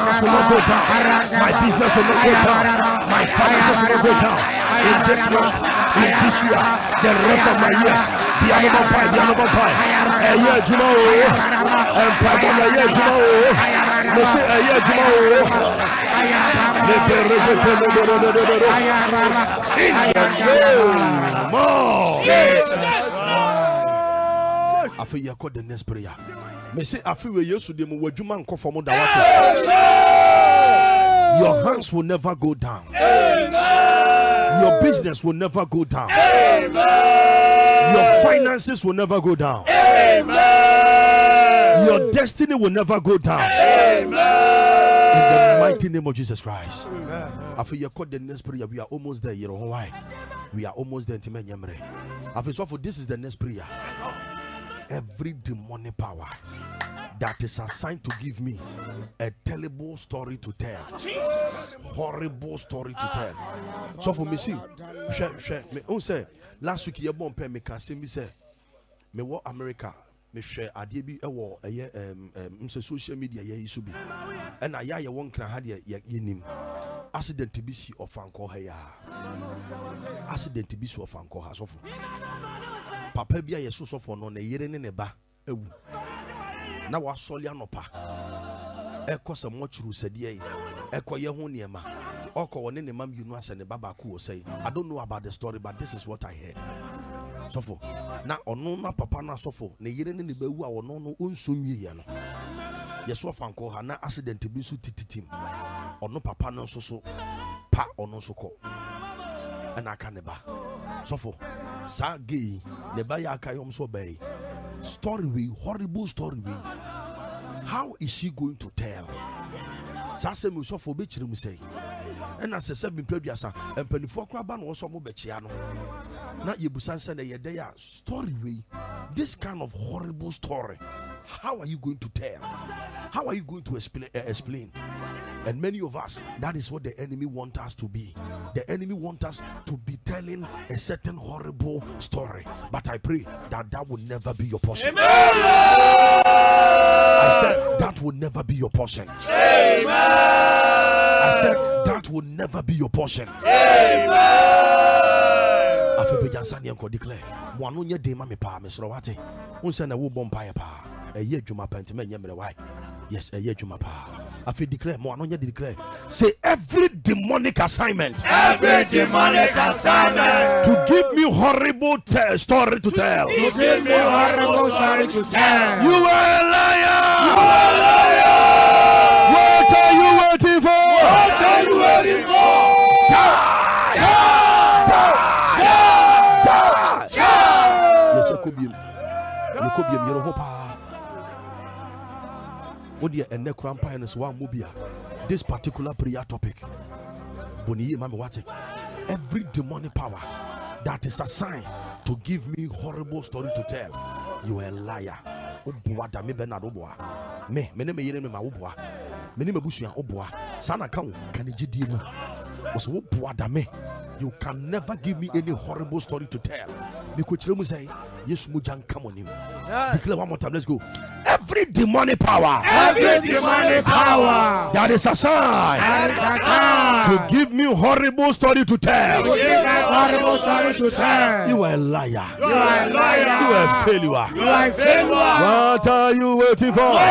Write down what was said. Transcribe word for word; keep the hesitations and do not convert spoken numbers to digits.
house will not go down. My business will not go down. My finances will not go down. In this month, in this year, the rest of my years, the animal pie, the animal pie. A year, Juma, and Pabon, a year, Juma, Monsieur, a year, Juma. In the name of I feel you call the next prayer. Me say I feel you so dem wadwuma nko from da what. Your hands will never go down. Amen. Your business will never go down. Amen. Your finances will never go down. Amen. Your destiny will never go down. Amen. In the mighty name of Jesus Christ. Amen. I feel you call the next prayer. We are almost there. You know why? We are almost there. I feel so for this is the next prayer. Every demonic power that is assigned to give me a terrible story to tell, Jesus. Horrible story to tell. So for me, see, share, share. Me, oh, say last week you born pay me can see me say me what America me share adie bi ewo eye um um social media ye isu bi and na ya ye won kran ha de ye nim accident bi si ofanko ha ya accident bi si ofanko ha so for papa bia yeso sofo no na yere ne ne ba ewu na wa soli anopa ekosa mochuru sedie ekoye ho niema oko woni ne mam yunu ase ne baba ku o say I don't know about the story but this is what I heard sofo na ono na papa na sofo ne yere ne ne ba wu a wono no onso nwie no yeso fanko ha na accident bi su tititim ono papa no so so pa ono so ko ana aka ne ba sofo Sagi, never yakayom so bay. Story way, horrible story way. How is she going to tell? Sase me so for bechi mu say. And as I said, me prebiasa, and penifo kraban was some bechiano. Not yebusan send a yedeya story way. This kind of horrible story. How are you going to tell? How are you going to explain? Uh, explain? And many of us, that is what the enemy wants us to be. The enemy wants us to be telling a certain horrible story. But I pray that that will never be your portion. Amen. I said that will never be your portion. Amen. I said that will never be your portion. Amen. I feel bejan sani enko declare. Wanu nye de ma me pa me soro wate. Unse na wo bom pa ya pa. Eye dwuma pantime nye mere why. Yes, eye dwuma pa. I feel declare mo anu nye declare. Say every demonic assignment. Every demonic assignment to give me horrible te- story to tell. To give me horrible story to tell. You are a liar. You are a liar. What are you waiting for? What are you waiting for? Die! Die! Die! Die! Yes, I could be. You could be a miracle. What the and necrampa and one mobia. This particular prayer topic. Boni mama what? Every demonic power that is assigned to give me horrible story to tell. You are a liar. Obuada me Bernard Oboa. Me, me name yere me ma Oboa. Me name Busuan Oboa. Sana kan kaniji mu. Oso Oboada me. You can never give me any horrible story to tell. Because you say, yes, Mujan, come on him. Declare one more time. Let's go. Every demonic power, every demonic power that is assigned to give me horrible story to tell. To give me horrible story to tell. You are a liar. You are a liar. You are a failure. You are a failure. What are you waiting for?